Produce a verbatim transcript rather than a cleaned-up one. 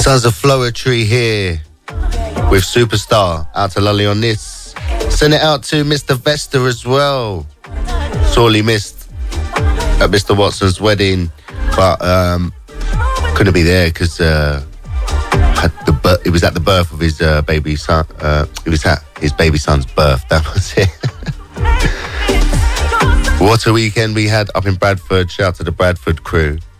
Sons of Floetry here with Superstar. Out to Lolly on this. Send it out to Mister Vesta as well. Sorely missed at Mister Watson's wedding, but um, couldn't be there because uh, had the bir- it was at the birth of his uh, baby son. Uh, it was at his baby son's birth. That was it. What a weekend we had up in Bradford. Shout out to the Bradford crew.